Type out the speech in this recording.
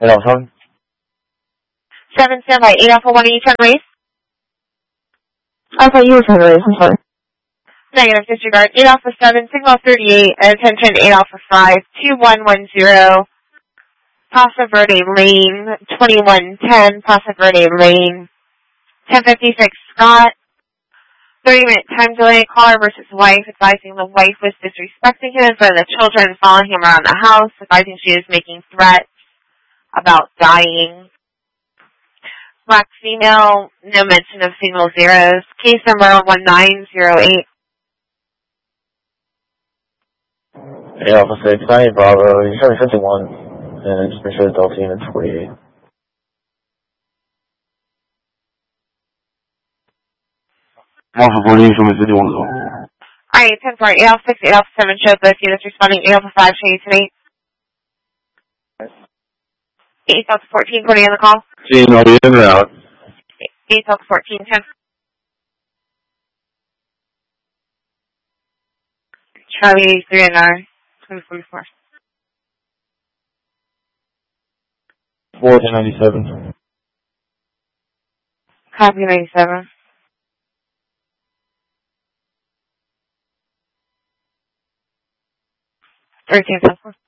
8 Alpha 7. 7, stand by. 8 Alpha 1, E10 race. I thought you were trying to raise. I'm sorry. Negative, disregard. 8 Alpha 7, signal 38, attention 8 Alpha 5, 2110, Paso Verde Lane, 2110, Paso Verde Lane, 1056 Scott. 30-minute time delay, caller versus wife, advising the wife was disrespecting him in front of the children, following him around the house, advising she was making threats about dying. Black female, no mention of single zeros. Case number 1908. 8 Alpha 6, 98 Bravo, you're showing 51, and just make sure the Delta unit's 48. Alpha 48, show me 51 as well. Alright, 10 for 8 Alpha 6, 8 Alpha 7 showed both units responding. 8 Alpha 5, show you tonight. 8 Alpha 14, putting on the call. Seeing, I'll be in or out. 8 Alpha 14, 10. Charlie 3 and R, 2044. 4 to 97. Copy 97. 13, 10, 4.